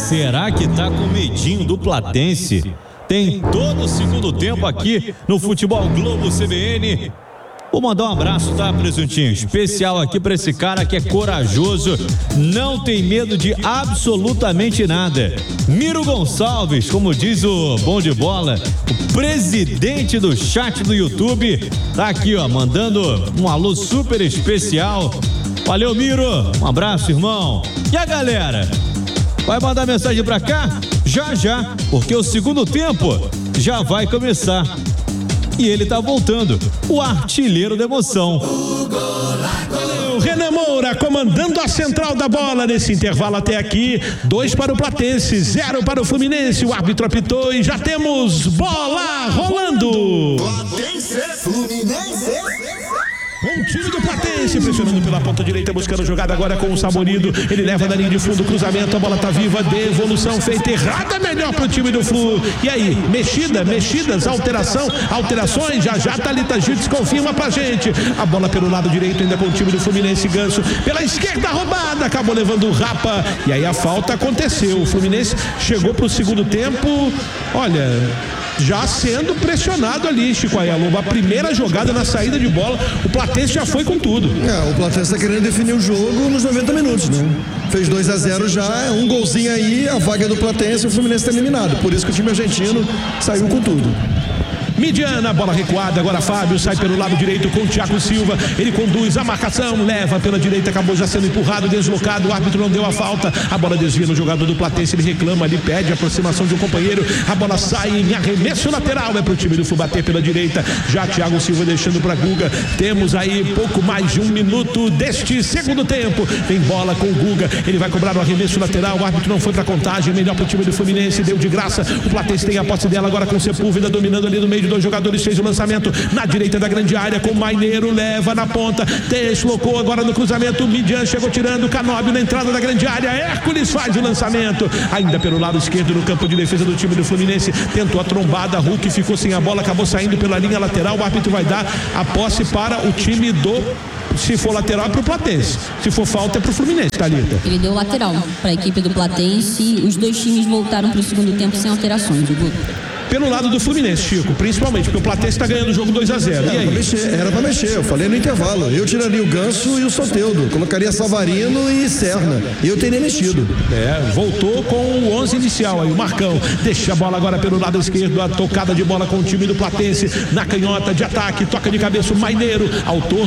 Será que tá com medinho do Platense? Tem todo o segundo tempo aqui no Futebol Globo CBN. Vou mandar um abraço, tá, Presuntinho? Especial aqui pra esse cara que é corajoso, não tem medo de absolutamente nada. Miro Gonçalves, como diz o Bom de Bola, o presidente do chat do YouTube, tá aqui, ó, mandando um alô super especial. Valeu, Miro, um abraço, irmão. E a galera? Vai mandar mensagem pra cá? Já, porque o segundo tempo já vai começar. E ele tá voltando, o artilheiro da emoção. Valeu, Renan Moura comandando a central da bola nesse intervalo até aqui. 2 para o Platense, 0 para o Fluminense. O árbitro apitou e já temos bola rolando. Um time do Platense pressionando pela ponta direita, buscando jogada agora com o Saborido. Ele leva na linha de fundo, cruzamento, a bola tá viva, devolução feita errada, melhor pro time do Flu. E aí, mexidas, alterações, já Thalita Gildes confirma pra gente. A bola pelo lado direito ainda com o time do Fluminense, Ganso pela esquerda, roubada, acabou levando o Rapa. E aí a falta aconteceu. O Fluminense chegou pro segundo tempo, olha, já sendo pressionado ali, Chico Ayalumba. A primeira jogada na saída de bola, o Platense já foi com tudo. O Platense está querendo definir o jogo nos 90 minutos, né? Fez 2-0 já, um golzinho aí, a vaga do Platense, o Fluminense está eliminado. Por isso que o time argentino saiu com tudo. Midiana, bola recuada, agora Fábio sai pelo lado direito com o Thiago Silva, ele conduz a marcação, leva pela direita, acabou já sendo empurrado, deslocado, o árbitro não deu a falta, a bola desvia no jogador do Platense, ele reclama, ele pede a aproximação de um companheiro, a bola sai em arremesso lateral, é pro time do Flu bater pela direita, já Thiago Silva deixando pra Guga. Temos aí pouco mais de 1 minuto deste segundo tempo, tem bola com o Guga, ele vai cobrar o arremesso lateral, o árbitro não foi pra contagem, melhor pro time do Fluminense, deu de graça, o Platense tem a posse dela agora com o Sepúlveda dominando ali no meio. 2 jogadores, fez o lançamento na direita da grande área com o Maineiro, leva na ponta, deslocou agora no cruzamento, Midian chegou tirando, Canóbio na entrada da grande área, Hércules faz o lançamento, ainda pelo lado esquerdo no campo de defesa do time do Fluminense, tentou a trombada, Hulk ficou sem a bola, acabou saindo pela linha lateral, o árbitro vai dar a posse para o time do... Se for lateral é pro Platense, se for falta é pro Fluminense, Thalita. Ele deu lateral para a equipe do Platense, os dois times voltaram para o segundo tempo sem alterações, Hugo. Pelo lado do Fluminense, Chico, principalmente, porque o Platense está ganhando o jogo 2-0. E aí? Era pra mexer, eu falei no intervalo. Eu tiraria o Ganso e o Soteldo, colocaria Savarino e Serna. Eu teria mexido. Voltou com o 11 inicial aí, o Marcão. Deixa a bola agora pelo lado esquerdo, a tocada de bola com o time do Platense, na canhota de ataque, toca de cabeça o Maineiro, autor